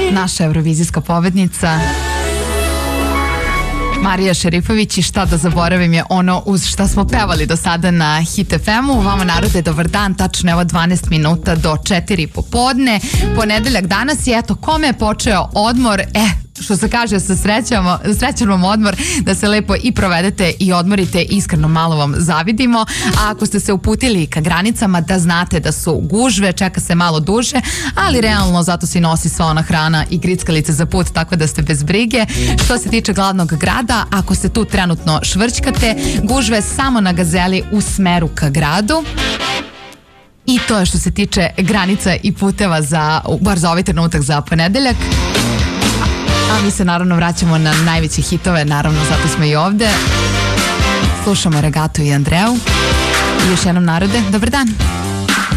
naša eurovizijska pobednica Marija Šerifović, i šta da zaboravim je ono uz šta smo pevali do sada na Hit FM-u. Vama narode, dobar dan, tačno evo 12 minuta do 4 popodne, ponedeljak danas i eto, kome je počeo odmor, što se kaže, srećan vam odmor, da se lepo i provedete i odmorite, iskreno malo vam zavidimo. A ako ste se uputili ka granicama, da znate da su gužve, čeka se malo duže, ali realno zato se nosi sva ona hrana i grickalice za put, tako da ste bez brige. Što se tiče glavnog grada, ako se tu trenutno švrćkate, gužve samo na Gazeli u smeru ka gradu. I to je što se tiče granica i puteva bar za ovaj trenutak za ponedeljak. A mi se naravno vraćamo na najveće hitove, naravno zato smo i ovde. Slušamo Regatu i Andreu. I još jednom narode, dobar dan.